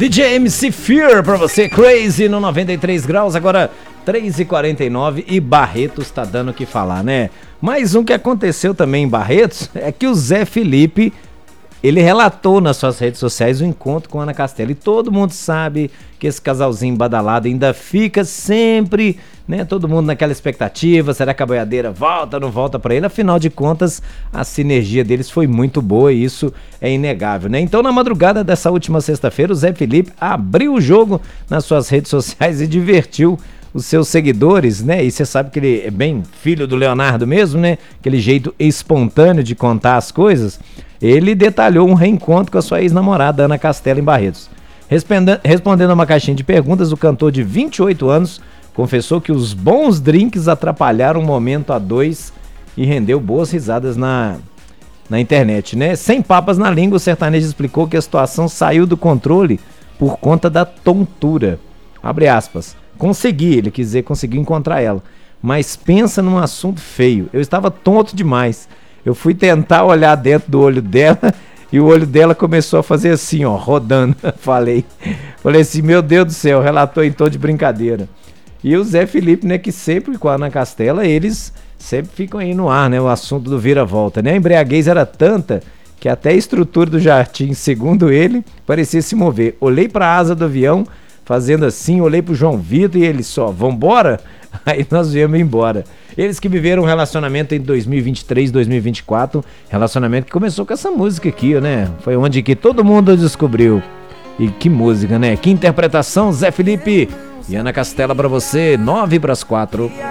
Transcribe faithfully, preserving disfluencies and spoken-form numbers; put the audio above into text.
D J M C Fear pra você, Crazy no noventa e três graus, agora três e quarenta e nove e Barretos tá dando o que falar, né? Mais um que aconteceu também em Barretos é que o Zé Felipe, ele relatou nas suas redes sociais o encontro com a Ana Castela. E todo mundo sabe que esse casalzinho badalado ainda fica sempre, né? Todo mundo naquela expectativa, será que a boiadeira volta ou não volta pra ele? Afinal de contas, a sinergia deles foi muito boa e isso é inegável, né? Então, na madrugada dessa última sexta-feira, o Zé Felipe abriu o jogo nas suas redes sociais e divertiu os seus seguidores, né? E você sabe que ele é bem filho do Leonardo mesmo, né? Aquele jeito espontâneo de contar as coisas. Ele detalhou um reencontro com a sua ex-namorada, Ana Castela, em Barretos. Respondendo a uma caixinha de perguntas, o cantor de vinte e oito anos confessou que os bons drinks atrapalharam o momento a dois e rendeu boas risadas na, na internet, né? Sem papas na língua, o sertanejo explicou que a situação saiu do controle por conta da tontura. Abre aspas. Consegui, ele quis dizer, conseguiu encontrar ela. Mas pensa num assunto feio. Eu estava tonto demais. Eu fui tentar olhar dentro do olho dela e o olho dela começou a fazer assim, ó, rodando. Falei. Falei assim, meu Deus do céu, relatou em tom de brincadeira. E o Zé Felipe, né, que sempre com a Ana Castela, eles sempre ficam aí no ar, né, o assunto do vira-volta, né? A embriaguez era tanta que até a estrutura do jardim, segundo ele, parecia se mover. Olhei para a asa do avião, fazendo assim, olhei pro João Vitor e ele só, vambora? Aí nós viemos embora. Eles que viveram um relacionamento em dois mil e vinte e três, dois mil e vinte e quatro, relacionamento que começou com essa música aqui, né? Foi onde que todo mundo descobriu. E que música, né? Que interpretação, Zé Felipe e Ana Castela pra você, nove para as quatro.